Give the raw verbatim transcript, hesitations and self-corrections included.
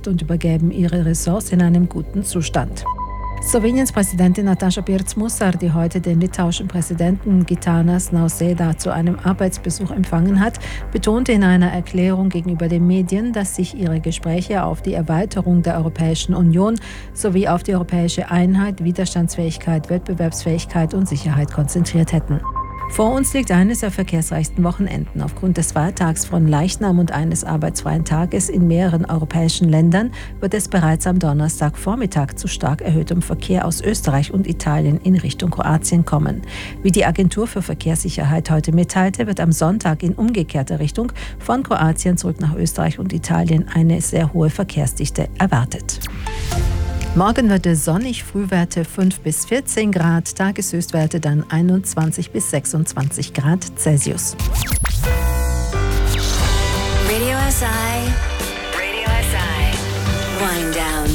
geschützt und übergeben ihre Ressorts in einem guten Zustand. Sloweniens Präsidentin Nataša Pirc-Musar, die heute den litauischen Präsidenten Gitanas Nausėda zu einem Arbeitsbesuch empfangen hat, betonte in einer Erklärung gegenüber den Medien, dass sich ihre Gespräche auf die Erweiterung der Europäischen Union sowie auf die europäische Einheit, Widerstandsfähigkeit, Wettbewerbsfähigkeit und Sicherheit konzentriert hätten. Vor uns liegt eines der verkehrsreichsten Wochenenden. Aufgrund des Feiertags von Leichnam und eines arbeitsfreien Tages in mehreren europäischen Ländern wird es bereits am Donnerstagvormittag zu stark erhöhtem Verkehr aus Österreich und Italien in Richtung Kroatien kommen. Wie die Agentur für Verkehrssicherheit heute mitteilte, wird am Sonntag in umgekehrter Richtung von Kroatien zurück nach Österreich und Italien eine sehr hohe Verkehrsdichte erwartet. Morgen wird es sonnig, Frühwerte fünf bis vierzehn Grad, Tageshöchstwerte dann einundzwanzig bis sechsundzwanzig Grad Celsius. Radio S I